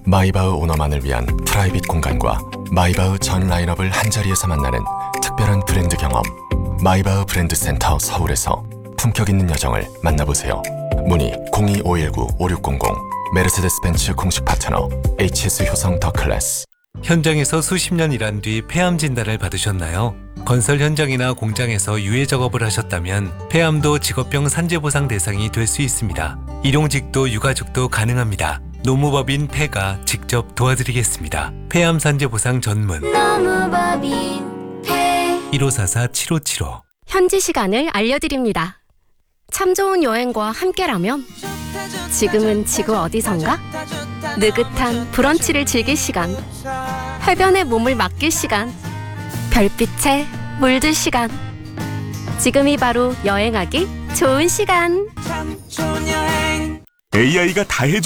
마이바흐 오너만을 위한 프라이빗 공간과 마이바흐 전 라인업을 한자리에서 만나는 특별한 브랜드 경험. 마이바흐 브랜드 센터 서울에서 품격 있는 여정을 만나보세요. 문의 02-519-5600. 메르세데스 벤츠 공식 파트너 HS 효성 더 클래스. 현장에서 수십 년 일한 뒤 폐암 진단을 받으셨나요? 건설 현장이나 공장에서 유해 작업을 하셨다면 폐암도 직업병 산재보상 대상이 될 수 있습니다. 일용직도 유가족도 가능합니다. 노무법인 폐가 직접 도와드리겠습니다. 폐암 산재보상 전문 노무법인 폐 1544-7575. 현지 시간을 알려드립니다. 참 좋은 여행과 함께라면 지금은 지구 어디선가? 느긋한 브런치를 즐길 시간, 해변에 몸을 맡길 시간, 별빛에 물들 시간. 지금이 바로 여행하기 좋은 시간. AI가 다 해줘.